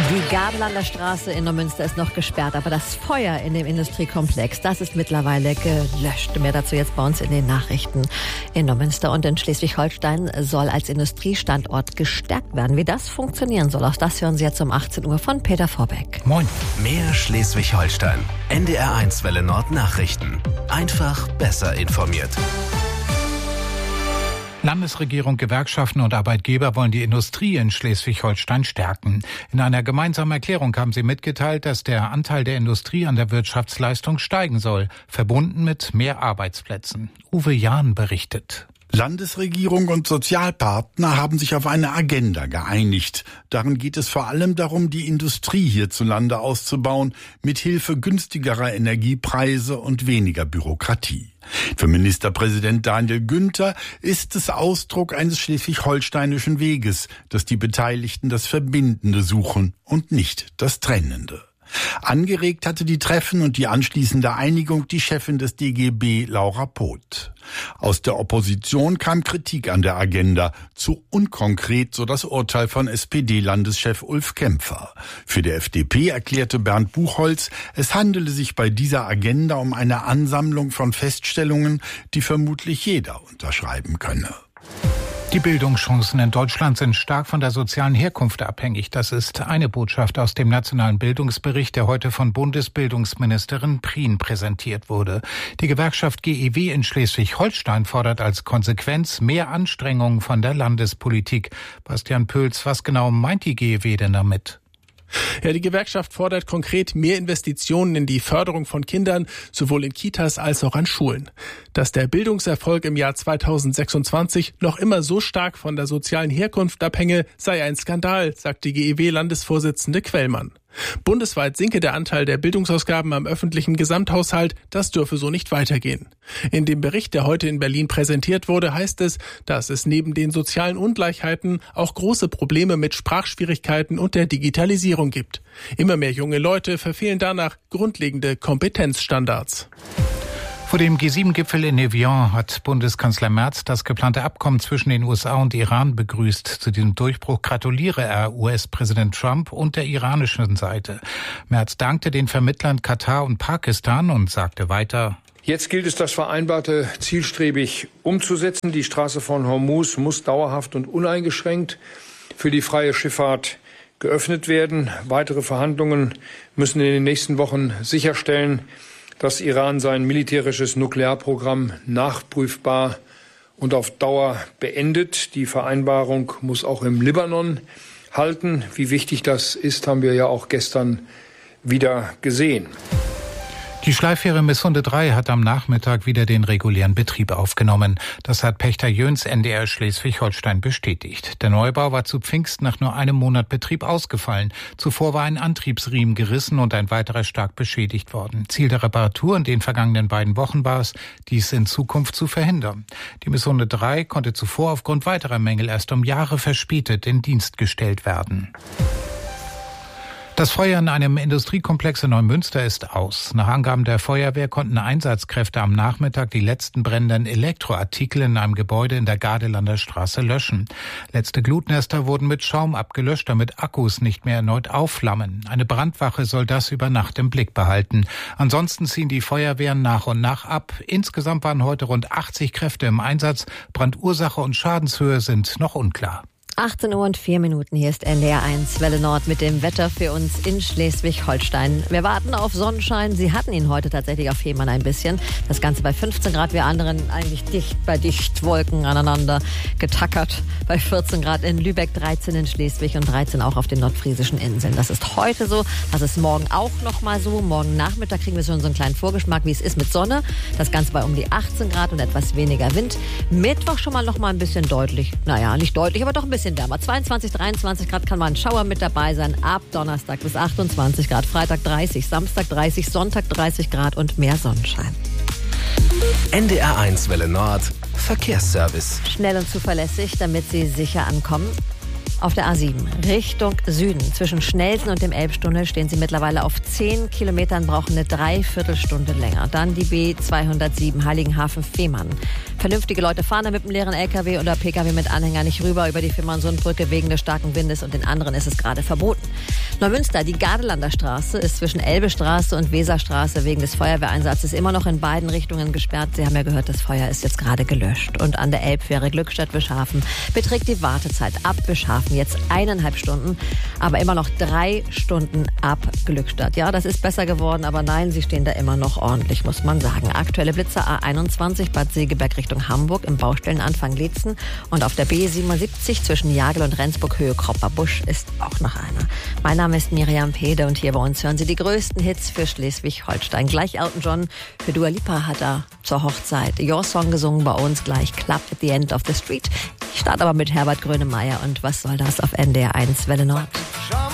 Die Gabelander Straße in Neumünster ist noch gesperrt, aber das Feuer in dem Industriekomplex, das ist mittlerweile gelöscht. Mehr dazu jetzt bei uns in den Nachrichten. In Neumünster und in Schleswig-Holstein soll als Industriestandort gestärkt werden. Wie das funktionieren soll, auch das hören Sie jetzt um 18 Uhr von Peter Vorbeck. Moin. Mehr Schleswig-Holstein. NDR1 Welle Nord Nachrichten. Einfach besser informiert. Landesregierung, Gewerkschaften und Arbeitgeber wollen die Industrie in Schleswig-Holstein stärken. In einer gemeinsamen Erklärung haben sie mitgeteilt, dass der Anteil der Industrie an der Wirtschaftsleistung steigen soll, verbunden mit mehr Arbeitsplätzen. Uwe Jahn berichtet. Landesregierung und Sozialpartner haben sich auf eine Agenda geeinigt. Darin geht es vor allem darum, die Industrie hierzulande auszubauen, mit Hilfe günstigerer Energiepreise und weniger Bürokratie. Für Ministerpräsident Daniel Günther ist es Ausdruck eines schleswig-holsteinischen Weges, dass die Beteiligten das Verbindende suchen und nicht das Trennende. Angeregt hatte die Treffen und die anschließende Einigung die Chefin des DGB, Laura Poth. Aus der Opposition kam Kritik an der Agenda, zu unkonkret, so das Urteil von SPD-Landeschef Ulf Kämpfer. Für die FDP erklärte Bernd Buchholz, es handele sich bei dieser Agenda um eine Ansammlung von Feststellungen, die vermutlich jeder unterschreiben könne. Die Bildungschancen in Deutschland sind stark von der sozialen Herkunft abhängig. Das ist eine Botschaft aus dem Nationalen Bildungsbericht, der heute von Bundesbildungsministerin Prien präsentiert wurde. Die Gewerkschaft GEW in Schleswig-Holstein fordert als Konsequenz mehr Anstrengungen von der Landespolitik. Bastian Pölz, was genau meint die GEW denn damit? Ja, die Gewerkschaft fordert konkret mehr Investitionen in die Förderung von Kindern, sowohl in Kitas als auch an Schulen. Dass der Bildungserfolg im Jahr 2026 noch immer so stark von der sozialen Herkunft abhänge, sei ein Skandal, sagt die GEW-Landesvorsitzende Quellmann. Bundesweit sinke der Anteil der Bildungsausgaben am öffentlichen Gesamthaushalt, das dürfe so nicht weitergehen. In dem Bericht, der heute in Berlin präsentiert wurde, heißt es, dass es neben den sozialen Ungleichheiten auch große Probleme mit Sprachschwierigkeiten und der Digitalisierung gibt. Immer mehr junge Leute verfehlen danach grundlegende Kompetenzstandards. Vor dem G7-Gipfel in Evian hat Bundeskanzler Merz das geplante Abkommen zwischen den USA und Iran begrüßt. Zu diesem Durchbruch gratuliere er US-Präsident Trump und der iranischen Seite. Merz dankte den Vermittlern Katar und Pakistan und sagte weiter: Jetzt gilt es, das Vereinbarte zielstrebig umzusetzen. Die Straße von Hormuz muss dauerhaft und uneingeschränkt für die freie Schifffahrt geöffnet werden. Weitere Verhandlungen müssen in den nächsten Wochen sicherstellen, dass Iran sein militärisches Nuklearprogramm nachprüfbar und auf Dauer beendet. Die Vereinbarung muss auch im Libanon halten. Wie wichtig das ist, haben wir ja auch gestern wieder gesehen. Die Schleiffähre Missunde 3 hat am Nachmittag wieder den regulären Betrieb aufgenommen. Das hat Pächter Jöns NDR Schleswig-Holstein bestätigt. Der Neubau war zu Pfingsten nach nur einem Monat Betrieb ausgefallen. Zuvor war ein Antriebsriemen gerissen und ein weiterer stark beschädigt worden. Ziel der Reparatur in den vergangenen beiden Wochen war es, dies in Zukunft zu verhindern. Die Missunde 3 konnte zuvor aufgrund weiterer Mängel erst um Jahre verspätet in Dienst gestellt werden. Das Feuer in einem Industriekomplex in Neumünster ist aus. Nach Angaben der Feuerwehr konnten Einsatzkräfte am Nachmittag die letzten brennenden Elektroartikel in einem Gebäude in der Gabelander Straße löschen. Letzte Glutnester wurden mit Schaum abgelöscht, damit Akkus nicht mehr erneut aufflammen. Eine Brandwache soll das über Nacht im Blick behalten. Ansonsten ziehen die Feuerwehren nach und nach ab. Insgesamt waren heute rund 80 Kräfte im Einsatz. Brandursache und Schadenshöhe sind noch unklar. 18 Uhr und 4 Minuten. Hier ist NDR1 Welle Nord mit dem Wetter für uns in Schleswig-Holstein. Wir warten auf Sonnenschein. Sie hatten ihn heute tatsächlich auf Fehmarn ein bisschen. Das Ganze bei 15 Grad. Wir anderen eigentlich dicht Wolken aneinander getackert. Bei 14 Grad in Lübeck, 13 in Schleswig und 13 auch auf den nordfriesischen Inseln. Das ist heute so. Das ist morgen auch noch mal so. Morgen Nachmittag kriegen wir schon so einen kleinen Vorgeschmack, wie es ist mit Sonne. Das Ganze bei um die 18 Grad und etwas weniger Wind. Mittwoch schon mal noch mal ein bisschen deutlich. Naja, nicht deutlich, aber doch ein bisschen wärmer. 22, 23 Grad kann mal ein Schauer mit dabei sein. Ab Donnerstag bis 28 Grad. Freitag 30, Samstag 30, Sonntag 30 Grad und mehr Sonnenschein. NDR1 Welle Nord Verkehrsservice. Schnell und zuverlässig, damit Sie sicher ankommen. Auf der A7 Richtung Süden zwischen Schnelsen und dem Elbtunnel stehen Sie mittlerweile auf 10 Kilometern, brauchen eine Dreiviertelstunde länger. Dann die B207 Heiligenhafen-Fehmarn. Vernünftige Leute fahren da mit dem leeren LKW oder PKW mit Anhänger nicht rüber über die Fehmarnsundbrücke wegen des starken Windes und den anderen ist es gerade verboten. Neumünster, die Gardelanda Straße ist zwischen Elbestraße und Weserstraße wegen des Feuerwehreinsatzes immer noch in beiden Richtungen gesperrt. Sie haben ja gehört, das Feuer ist jetzt gerade gelöscht. Und an der Elbfähre Glückstadt-Bischhafen beträgt die Wartezeit ab Bischhafen jetzt 1,5 Stunden, aber immer noch 3 Stunden ab Glückstadt. Ja, das ist besser geworden, aber nein, sie stehen da immer noch ordentlich, muss man sagen. Aktuelle Blitzer A21 Bad Segeberg Richtung Hamburg im Baustellenanfang Lietzen und auf der B77 zwischen Jagel und Rendsburg Höhe Kropper Busch ist auch noch einer. Mein Name ist Miriam Pede und hier bei uns hören Sie die größten Hits für Schleswig-Holstein. Gleich Elton John, für Dua Lipa hat er zur Hochzeit Your Song gesungen, bei uns gleich Club at the End of the Street. Ich starte aber mit Herbert Grönemeyer und was soll das auf NDR 1 Welle Nord.